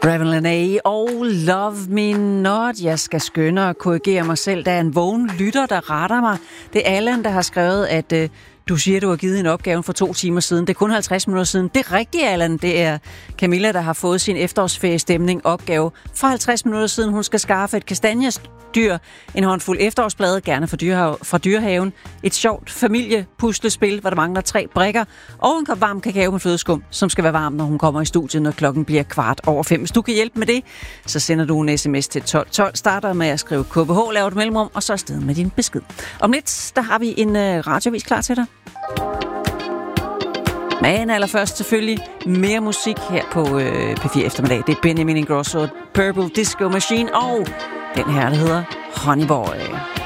Reveille og Love Me Not. Jeg skal skynde og korrigere mig selv. Der er en vågen lytter, der retter mig. Det er Allan, der har skrevet, at du siger, du har givet en opgave for 2 timer siden. Det er kun 50 minutter siden. Det er rigtigt, Allan. Det er Camilla, der har fået sin efterårsferiestemning opgave for 50 minutter siden. Hun skal skaffe et kastanjedyr, en håndfuld efterårsblade, gerne fra dyrehaven, et sjovt familiepuslespil, hvor der mangler 3 brikker, og en kop varm kakao med flødeskum, som skal være varm, når hun kommer i studiet, når klokken bliver 5:15. Hvis du kan hjælpe med det, så sender du en sms til 1212, starter med at skrive KBH, laver et mellemrum, og så afsted med din besked. Om lidt, der har vi en radiovis klar til dig. Men allerførst selvfølgelig mere musik her på P4 Eftermiddag. Det er Benjamin Ingrosso, Purple Disco Machine, og den her, der hedder Honey Boy.